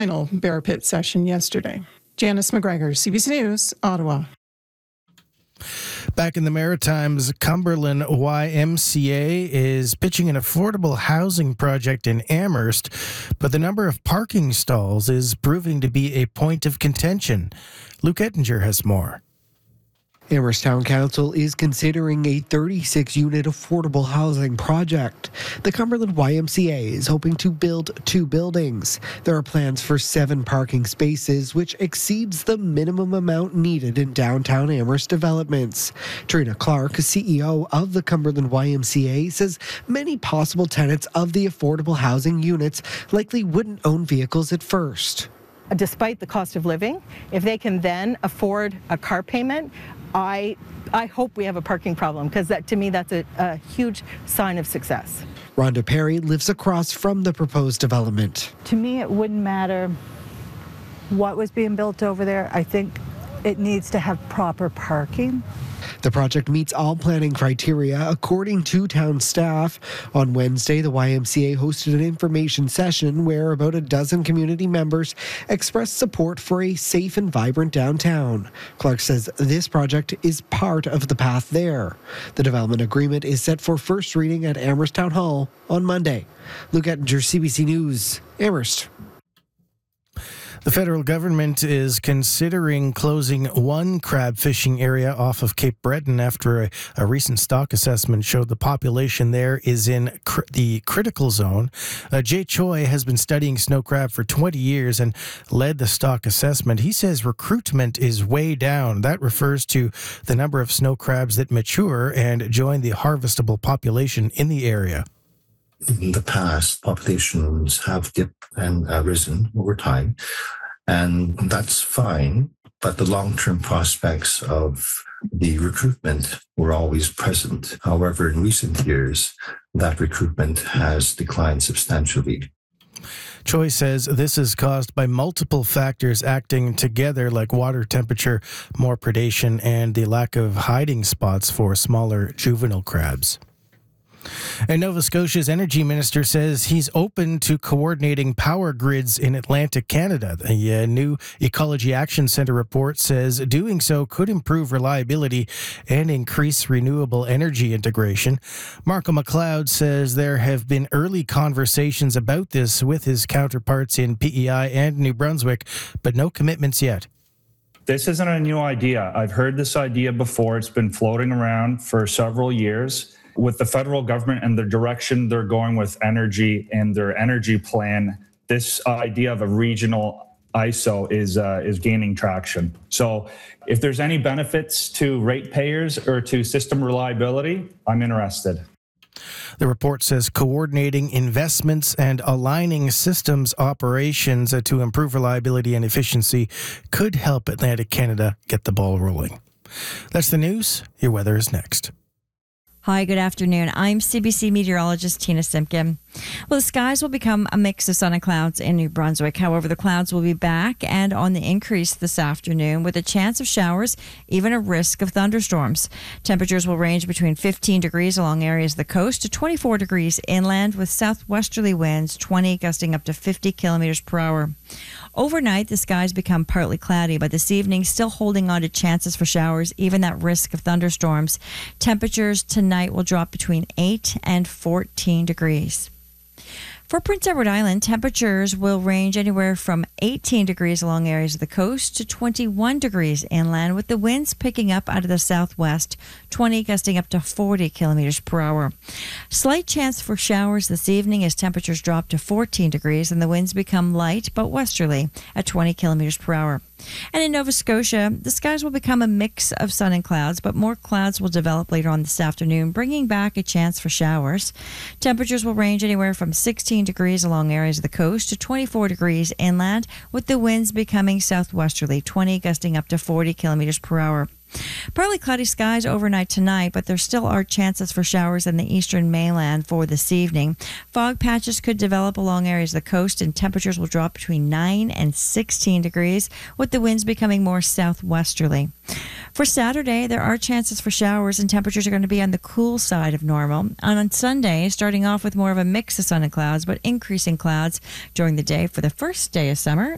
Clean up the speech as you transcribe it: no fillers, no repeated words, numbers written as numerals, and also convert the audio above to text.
final Bear Pit session yesterday. Janice McGregor, CBC News, Ottawa. Back in the Maritimes, Cumberland YMCA is pitching an affordable housing project in Amherst, but the number of parking stalls is proving to be a point of contention. Luke Ettinger has more. Amherst Town Council is considering a 36-unit affordable housing project. The Cumberland YMCA is hoping to build 2 buildings. There are plans for 7 parking spaces, which exceeds the minimum amount needed in downtown Amherst developments. Trina Clark, CEO of the Cumberland YMCA, says many possible tenants of the affordable housing units likely wouldn't own vehicles at first. Despite the cost of living, if they can then afford a car payment, I hope we have a parking problem, because that, to me, that's a huge sign of success. Rhonda Perry lives across from the proposed development. To me, it wouldn't matter what was being built over there. I think it needs to have proper parking. The project meets all planning criteria, according to town staff. On Wednesday, the YMCA hosted an information session where about a dozen community members expressed support for a safe and vibrant downtown. Clark says this project is part of the path there. The development agreement is set for first reading at Amherst Town Hall on Monday. Luke Ettinger, CBC News, Amherst. The federal government is considering closing one crab fishing area off of Cape Breton after a recent stock assessment showed the population there is in the critical zone. Jay Choi has been studying snow crab for 20 years and led the stock assessment. He says recruitment is way down. That refers to the number of snow crabs that mature and join the harvestable population in the area. In the past, populations have dipped and risen over time, and that's fine, but the long-term prospects of the recruitment were always present. However, in recent years, that recruitment has declined substantially. Choi says this is caused by multiple factors acting together, like water temperature, more predation, and the lack of hiding spots for smaller juvenile crabs. And Nova Scotia's energy minister says he's open to coordinating power grids in Atlantic Canada. The new Ecology Action Centre report says doing so could improve reliability and increase renewable energy integration. Marco McLeod says there have been early conversations about this with his counterparts in PEI and New Brunswick, but no commitments yet. This isn't a new idea. I've heard this idea before. It's been floating around for several years. With the federal government and the direction they're going with energy and their energy plan, this idea of a regional ISO is gaining traction. So if there's any benefits to ratepayers or to system reliability, I'm interested. The report says coordinating investments and aligning systems operations to improve reliability and efficiency could help Atlantic Canada get the ball rolling. That's the news. Your weather is next. Hi, good afternoon. I'm CBC meteorologist Tina Simpkin. Well, the skies will become a mix of sun and clouds in New Brunswick. However, the clouds will be back and on the increase this afternoon with a chance of showers, even a risk of thunderstorms. Temperatures will range between 15 degrees along areas of the coast to 24 degrees inland with southwesterly winds, 20 gusting up to 50 kilometers per hour. Overnight, the skies become partly cloudy, but this evening still holding on to chances for showers, even that risk of thunderstorms. Temperatures tonight will drop between 8 and 14 degrees. For Prince Edward Island, temperatures will range anywhere from 18 degrees along areas of the coast to 21 degrees inland, with the winds picking up out of the southwest, 20 gusting up to 40 kilometers per hour. Slight chance for showers this evening as temperatures drop to 14 degrees and the winds become light but westerly at 20 kilometers per hour. And in Nova Scotia, the skies will become a mix of sun and clouds, but more clouds will develop later on this afternoon, bringing back a chance for showers. Temperatures will range anywhere from 16 degrees along areas of the coast to 24 degrees inland, with the winds becoming southwesterly, 20 gusting up to 40 kilometers per hour. Partly cloudy skies overnight tonight, but there still are chances for showers in the eastern mainland for this evening. Fog patches could develop along areas of the coast, and temperatures will drop between 9 and 16 degrees, with the winds becoming more southwesterly. For Saturday, there are chances for showers, and temperatures are going to be on the cool side of normal. And on Sunday, starting off with more of a mix of sun and clouds, but increasing clouds during the day for the first day of summer.